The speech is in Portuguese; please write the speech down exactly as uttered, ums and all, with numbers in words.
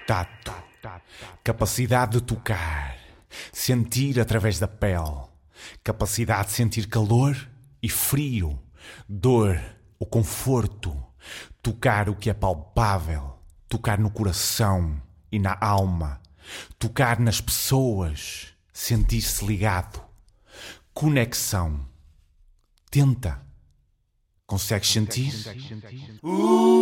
Tato. Capacidade de tocar. Sentir através da pele. Capacidade de sentir calor e frio. Dor ou conforto. Tocar o que é palpável. Tocar no coração e na alma. Tocar nas pessoas. Sentir-se ligado. Conexão. Tenta. Consegues sentir?